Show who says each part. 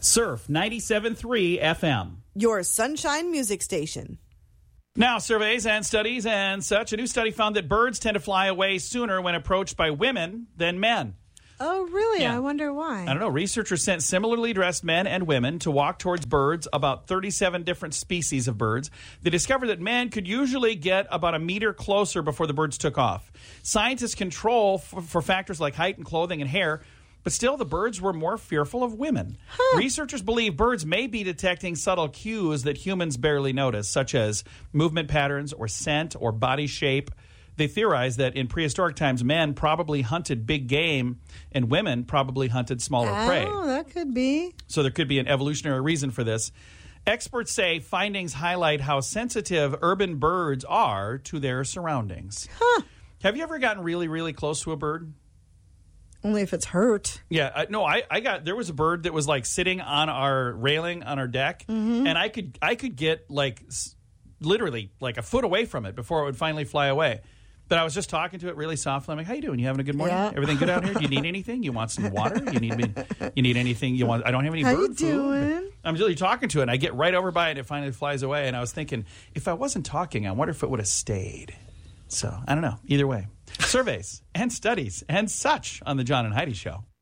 Speaker 1: Surf 97.3 FM.
Speaker 2: Your sunshine music station.
Speaker 1: Now, surveys and studies and such. A new study found that birds tend to fly away sooner when approached by women than men.
Speaker 2: Oh, really?
Speaker 1: Yeah.
Speaker 2: I wonder why.
Speaker 1: I don't know. Researchers sent similarly dressed men and women to walk towards birds, about 37 different species of birds. They discovered that men could usually get about a meter closer before the birds took off. Scientists control for factors like height and clothing and hair, but still the birds were more fearful of women. Researchers believe birds may be detecting subtle cues that humans barely notice, such as movement patterns or scent or body shape. They theorize that in prehistoric times, men probably hunted big game and women probably hunted smaller prey.
Speaker 2: Oh, that could be.
Speaker 1: So there could be an evolutionary reason for this. Experts say findings highlight how sensitive urban birds are to their surroundings. Have you ever gotten really, really close to a bird?
Speaker 2: Only if it's hurt.
Speaker 1: Yeah, there was a bird that was like sitting on our railing on our deck, and I could get like literally like a foot away from it before it would finally fly away. But I was just talking to it really softly. I'm like, "How you doing? You having a good morning?
Speaker 2: Yeah.
Speaker 1: Everything good out here? Do you need anything? You want some water? You need anything? You want? I don't have any
Speaker 2: How
Speaker 1: bird
Speaker 2: you
Speaker 1: food."
Speaker 2: doing?
Speaker 1: I'm really talking to it, and I get right over by it, and it finally flies away. And I was thinking, if I wasn't talking, I wonder if it would have stayed. So I don't know. Either way, surveys and studies and such on the John and Heidi Show.